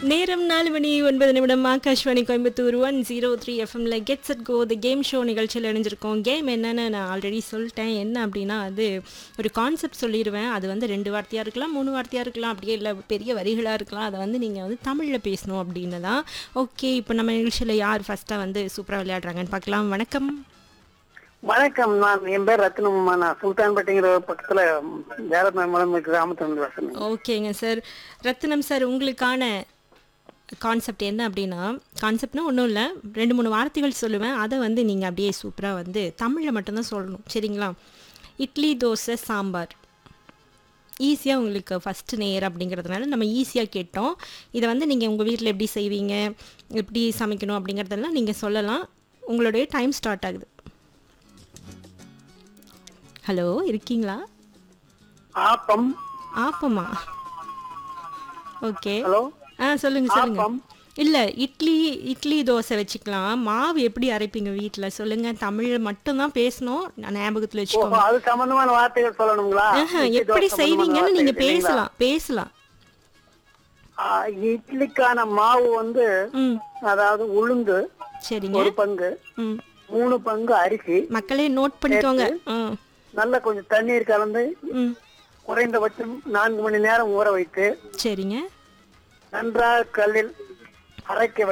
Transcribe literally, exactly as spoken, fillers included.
நேரம் நாலு மணி ஒன்பது நிமிடம் Akashvani Coimbatore one zero three எஃப்எம்ல gets at go the game show நிகழ்ச்சியில் இணைஞ்சிருக்கோம். கேம் என்னன்னு நான் ஆல்ரெடி சொல்லிட்டேன். என்ன அப்படின்னா அது ஒரு கான்செப்ட் சொல்லிடுவேன். அது வந்து ரெண்டு வார்த்தையாக இருக்கலாம், மூணு வார்த்தையாக இருக்கலாம், அப்படியே இல்லை பெரிய வரிகளாக இருக்கலாம். அதை வந்து நீங்கள் வந்து தமிழில் பேசணும் அப்படின்னு தான். ஓகே, இப்போ நம்ம நிகழ்ச்சியில் யார் ஃபஸ்ட்டாக வந்து சூப்பராக விளையாடுறாங்கன்னு பார்க்கலாம். வணக்கம். வணக்கம். நான் என் பேர் ரத்னம்மா. நான் சுல்தான்பேட்டைங்கிற பக்கத்துல வேலை கிராமத்துல பேசுறேன். ஓகேங்க சார். ரத்னம் சார், உங்களுக்கான கான்செப்ட் என்ன அப்படின்னா, கான்செப்ட்னா ஒன்றும் இல்லை, ரெண்டு மூணு வார்த்தைகள் சொல்லுவேன். அதை வந்து நீங்கள் அப்படியே சூப்பராக வந்து தமிழில் மட்டும்தான் சொல்லணும், சரிங்களா? இட்லி, தோசை, சாம்பார். ஈஸியாக உங்களுக்கு ஃபஸ்ட்டு நேர் அப்படிங்கிறதுனால நம்ம ஈஸியாக கேட்டோம். இதை வந்து நீங்கள் உங்கள் வீட்டில் எப்படி செய்வீங்க, எப்படி சமைக்கணும் அப்படிங்கிறதெல்லாம் நீங்கள் சொல்லலாம். உங்களுடைய டைம் ஸ்டார்ட் ஆகுது. ஹலோ, இருக்கீங்களா? ஆப்பம். ஆப்பமா? ஓகே. ஹலோ. ஆ சொல்லுங்க சொல்லுங்க. ஆப்பம். இல்லை, இட்லி இட்லி தோசை வச்சுக்கலாம். மாவு எப்படி அரைப்பீங்க வீட்டில் சொல்லுங்க. தமிழ் மட்டும்தான் பேசணும், ஞாபகத்தில் ஓஹோ, வச்சுக்கோங்க. அது சம்பந்தமான வார்த்தைகள் சொல்லணுங்களா? ஆஹா, இட்லி எப்படி தோசை செய்வீங்கன்னு சம்பந்தமான நீங்க வார்த்தைகள் இல்லைங்களா? பேசலாம் பேசலாம். ஆ, இட்லிக்கான மாவு வந்து ம் அதாவது உளுந்து சரிங்க. ஒரு பங்கு, ம் மூணு பங்கு அரிசி, மக்களே நோட் பண்ணிக்கோங்க. ம் நல்ல கொஞ்சம் தண்ணீர் கலந்து ம் குறைந்தபட்சம் நான்கு மணி நேரம் ஊற வைத்து சரிங்க. நன்றாக கல்லில் அரைக்க